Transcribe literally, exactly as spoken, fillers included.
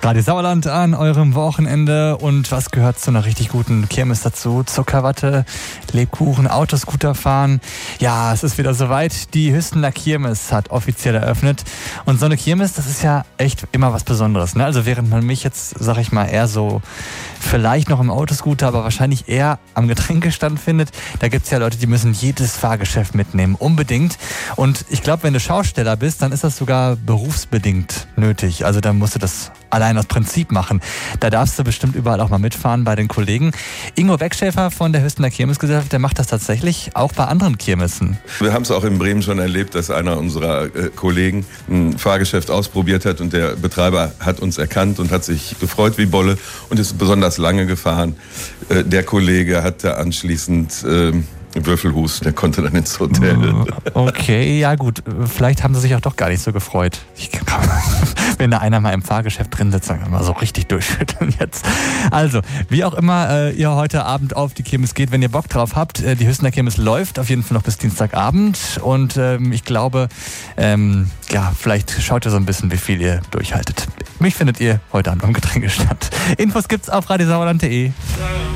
Radio Sauerland an eurem Wochenende. Und was gehört zu einer richtig guten Kirmes dazu? Zuckerwatte, Lebkuchen, Autoscooter fahren. Ja, es ist wieder soweit. Die Hüstener Kirmes hat offiziell eröffnet. Und so eine Kirmes, das ist ja echt immer was Besonderes, ne? Also während man mich jetzt, sag ich mal, eher so vielleicht noch im Autoscooter, aber wahrscheinlich eher am Getränkestand findet, da gibt's ja Leute, die müssen jedes Fahrgeschäft mitnehmen. Unbedingt. Und ich glaube, wenn du Schausteller bist, dann ist das sogar berufsbedingt nötig. Also dann musst du das allein aus Prinzip machen. Da darfst du bestimmt überall auch mal mitfahren bei den Kollegen. Ingo Beckschäfer von der Hüstener Kirmesgesellschaft, der macht das tatsächlich auch bei anderen Kirmessen. Wir haben es auch in Bremen schon erlebt, dass einer unserer äh, Kollegen ein Fahrgeschäft ausprobiert hat und der Betreiber hat uns erkannt und hat sich gefreut wie Bolle und ist besonders lange gefahren. Äh, der Kollege hatte anschließend äh, Würfelhus, der konnte dann ins Hotel. Okay, ja gut, vielleicht haben sie sich auch doch gar nicht so gefreut. Ich kann, wenn da einer mal im Fahrgeschäft drin sitzt, dann mal so richtig durchschütteln jetzt. Also, wie auch immer äh, ihr heute Abend auf die Kirmes geht, wenn ihr Bock drauf habt, äh, die Hüstener Kirmes läuft auf jeden Fall noch bis Dienstagabend und ähm, ich glaube, ähm, ja, vielleicht schaut ihr so ein bisschen, wie viel ihr durchhaltet. Mich findet ihr heute Abend am Getränkestand. Infos gibt's auf radio sauerland punkt de.